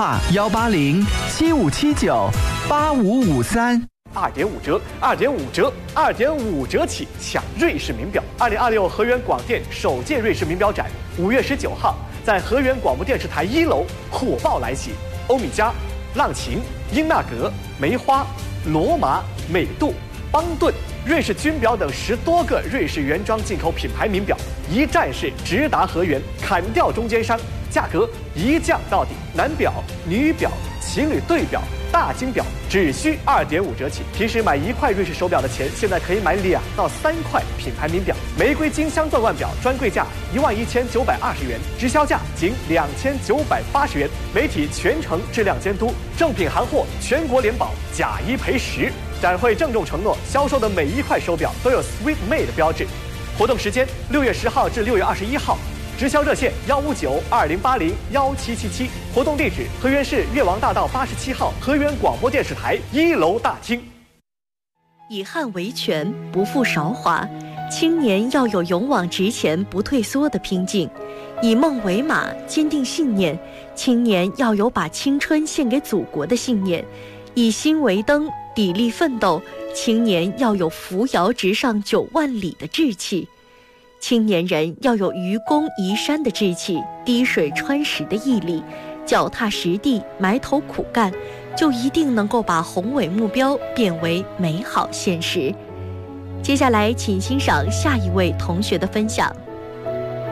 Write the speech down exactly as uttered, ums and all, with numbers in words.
话幺八零七五七九八五五三。 二点五折，二点五折，二点五折起抢瑞士名表！二零二六河源广电首届瑞士名表展，五月十九号在河源广播电视台一楼火爆来袭。欧米茄、浪琴、英纳格、梅花、罗马、美度、邦顿、瑞士军表等十多个瑞士原装进口品牌名表，一站式直达河源，砍掉中间商，价格一降到底。男表、女表、情侣对表、大金表只需二点五折起。平时买一块瑞士手表的钱，现在可以买两到三块品牌名表。玫瑰金镶钻腕表专柜价一万一千九百二十元，直销价仅两千九百八十元。媒体全程质量监督，正品行货全国联保，假一赔十。展会郑重承诺，销售的每一块手表都有 Sweet Made 标志。活动时间六月十号至六月二十一号。直销热线幺五九二零八零幺七七七，活动地址河源市越王大道八十七号河源广播电视台一楼大厅。 以汉为权，不负韶华，青年要有勇往直前、不退缩的拼劲；以梦为马，坚定信念，青年要有把青春献给祖国的信念；以心为灯，砥砺奋斗，青年要有扶摇直上九万里的志气。青年人要有愚公移山的志气，滴水穿石的毅力，脚踏实地，埋头苦干，就一定能够把宏伟目标变为美好现实。接下来请欣赏下一位同学的分享。